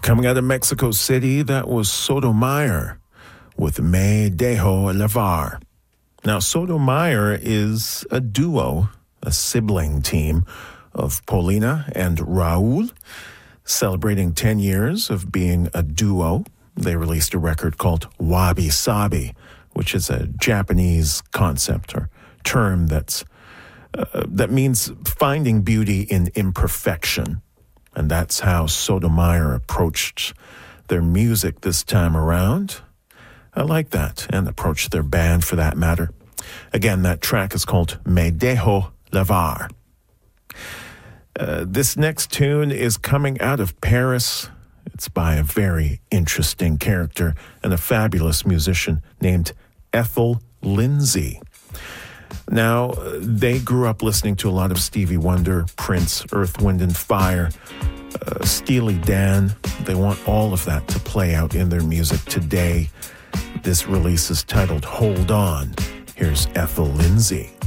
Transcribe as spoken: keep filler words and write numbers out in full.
Coming out of Mexico City, that was Sotomayor with Me Dejo Llevar. Now, Sotomayor is a duo, a sibling team of Paulina and Raul, celebrating ten years of being a duo. They released a record called Wabi Sabi, which is a Japanese concept or term that's uh, that means finding beauty in imperfection. And that's how Sotomayor approached their music this time around. I like that, and approached their band for that matter. Again, that track is called Me Dejo Llevar. Uh, this next tune is coming out of Paris. It's by a very interesting character and a fabulous musician named Ethel Lindsay. Now, they grew up listening to a lot of Stevie Wonder, Prince, Earth, Wind and Fire, uh, Steely Dan. They want all of that to play out in their music today. This release is titled Hold On. Here's Ethel Lindsay.